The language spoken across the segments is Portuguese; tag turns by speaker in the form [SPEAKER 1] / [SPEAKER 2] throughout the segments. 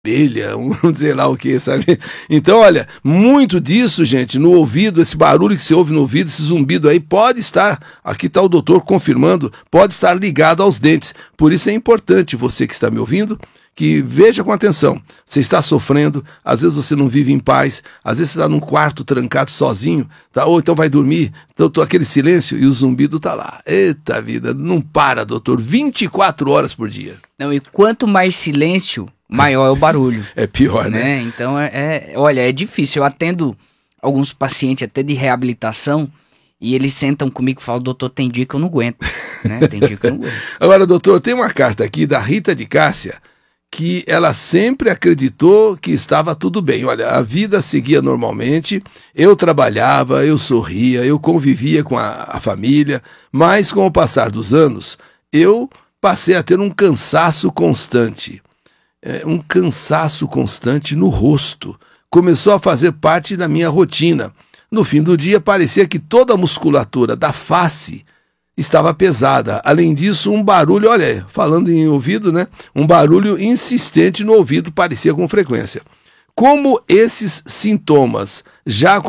[SPEAKER 1] abelha, sei lá o que, sabe? Então, olha, muito disso, gente, no ouvido, esse barulho que se ouve no ouvido, esse zumbido aí, pode estar, aqui está o doutor confirmando, pode estar ligado aos dentes. Por isso é importante você que está me ouvindo, que veja com atenção. Você está sofrendo, às vezes você não vive em paz, às vezes você está num quarto trancado sozinho, tá? Ou então vai dormir, então aquele silêncio e o zumbido está lá. Eita vida, não para, doutor, 24 horas por dia.
[SPEAKER 2] Não, e quanto mais silêncio, maior é o barulho.
[SPEAKER 1] É pior, né?
[SPEAKER 2] Então, olha, é difícil. Eu atendo alguns pacientes até de reabilitação e eles sentam comigo e falam, doutor, tem dia que eu não aguento, né? Tem dia que eu não aguento.
[SPEAKER 1] Agora, doutor, tem uma carta aqui da Rita de Cássia, que ela sempre acreditou que estava tudo bem. Olha, a vida seguia normalmente, eu trabalhava, eu sorria, eu convivia com a família, mas com o passar dos anos, eu passei a ter um cansaço constante. Um cansaço constante no rosto. Começou a fazer parte da minha rotina. No fim do dia, parecia que toda a musculatura da face estava pesada. Além disso, um barulho, olha, falando em ouvido, né? Um barulho insistente no ouvido parecia com frequência. Como esses sintomas já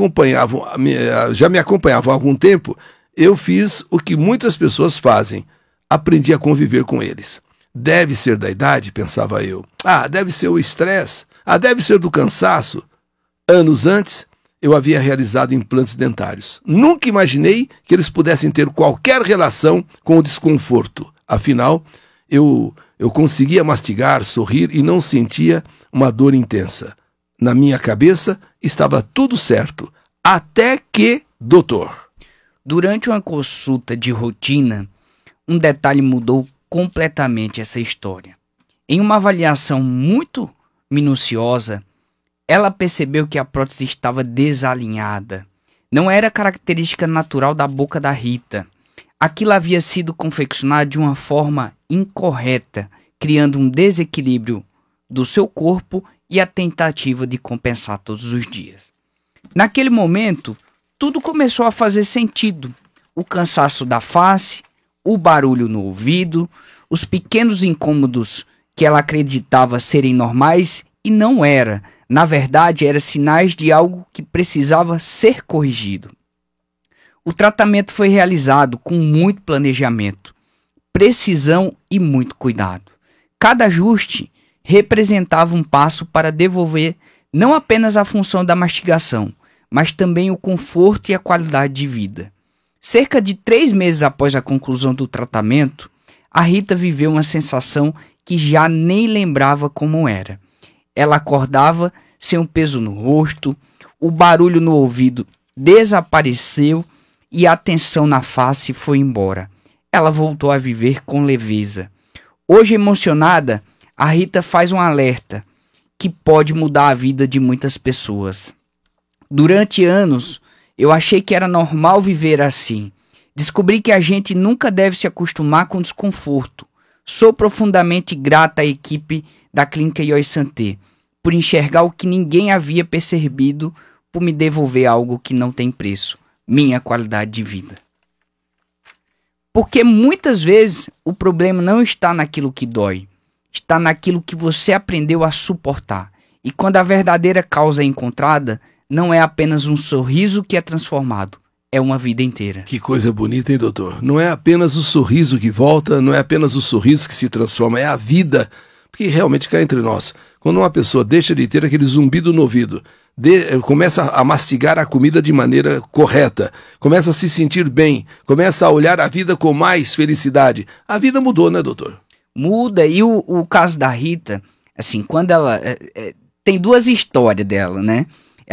[SPEAKER 1] me acompanhavam há algum tempo, eu fiz o que muitas pessoas fazem. Aprendi a conviver com eles. Deve ser da idade, pensava eu. Deve ser o estresse. Deve ser do cansaço. Anos antes, eu havia realizado implantes dentários. Nunca imaginei que eles pudessem ter qualquer relação com o desconforto. Afinal, eu conseguia mastigar, sorrir e não sentia uma dor intensa. Na minha cabeça, estava tudo certo. Até que, doutor.
[SPEAKER 2] Durante uma consulta de rotina, um detalhe mudou completamente essa história. Em uma avaliação muito minuciosa, ela percebeu que a prótese estava desalinhada. Não era característica natural da boca da Rita. Aquilo havia sido confeccionado de uma forma incorreta, criando um desequilíbrio do seu corpo e a tentativa de compensar todos os dias. Naquele momento, tudo começou a fazer sentido. O cansaço da face, o barulho no ouvido, os pequenos incômodos que ela acreditava serem normais e não era. Na verdade, eram sinais de algo que precisava ser corrigido. O tratamento foi realizado com muito planejamento, precisão e muito cuidado. Cada ajuste representava um passo para devolver não apenas a função da mastigação, mas também o conforto e a qualidade de vida. Cerca de 3 meses após a conclusão do tratamento, a Rita viveu uma sensação que já nem lembrava como era. Ela acordava sem um peso no rosto, o barulho no ouvido desapareceu e a tensão na face foi embora. Ela voltou a viver com leveza. Hoje, emocionada, a Rita faz um alerta que pode mudar a vida de muitas pessoas. Durante anos, eu achei que era normal viver assim. Descobri que a gente nunca deve se acostumar com desconforto. Sou profundamente grata à equipe da Clínica Yoy Santé por enxergar o que ninguém havia percebido, por me devolver algo que não tem preço, minha qualidade de vida. Porque muitas vezes o problema não está naquilo que dói, está naquilo que você aprendeu a suportar. E quando a verdadeira causa é encontrada, não é apenas um sorriso que é transformado, é uma vida inteira.
[SPEAKER 1] Que coisa bonita, hein, doutor? Não é apenas o sorriso que volta, não é apenas o sorriso que se transforma, é a vida. Porque realmente cá entre nós, quando uma pessoa deixa de ter aquele zumbido no ouvido, começa a mastigar a comida de maneira correta, começa a se sentir bem, começa a olhar a vida com mais felicidade, a vida mudou, né, doutor?
[SPEAKER 2] Muda, e o caso da Rita, assim, quando ela... tem 2 histórias dela, né?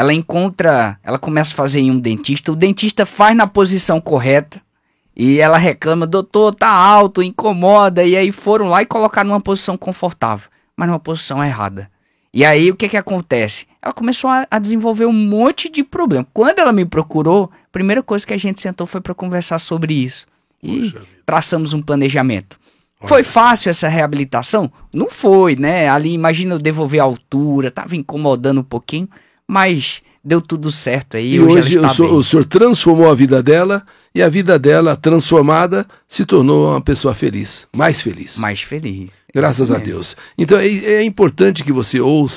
[SPEAKER 2] Ela começa a fazer em um dentista, o dentista faz na posição correta, e ela reclama, doutor, tá alto, incomoda, e aí foram lá e colocaram numa posição confortável, mas numa posição errada. E aí o que acontece? Ela começou a desenvolver um monte de problema. Quando ela me procurou, a primeira coisa que a gente sentou foi para conversar sobre isso. E traçamos um planejamento. Foi fácil essa reabilitação? Não foi, né? Ali, imagina eu devolver a altura, tava incomodando um pouquinho, mas deu tudo certo aí.
[SPEAKER 1] E hoje o senhor transformou a vida dela, e a vida dela transformada se tornou uma pessoa feliz, mais feliz.
[SPEAKER 2] Mais feliz.
[SPEAKER 1] Graças a Deus. Então é importante que você ouça